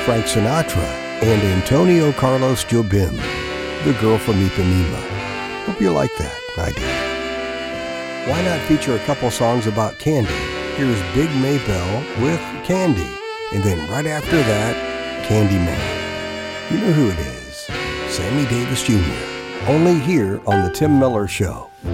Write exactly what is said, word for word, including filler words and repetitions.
Frank Sinatra, and Antonio Carlos Jobim, The Girl from Ipanema. Hope you like that. I did. Why not feature a couple songs about candy? Here's Big Maybelle with Candy, and then right after that, Candyman. You know who it is, Sammy Davis Junior Only here on The Tim Miller Show.